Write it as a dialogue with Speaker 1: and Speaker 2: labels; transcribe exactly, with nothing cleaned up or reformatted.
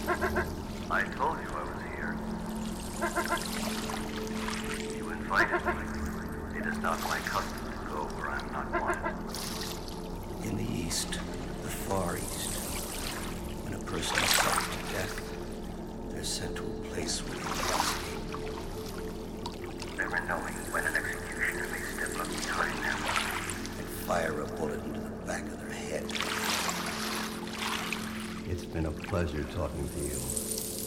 Speaker 1: I told you I was here. You invited me. It is not my custom to go where I am not wanted.
Speaker 2: In the East, the Far East, when a person is sentenced to death, they're sent to a place where they can't escape.
Speaker 1: Never knowing when an executioner may step up behind them
Speaker 2: and fire a bullet into the back of their head.
Speaker 3: It's been a pleasure talking to you.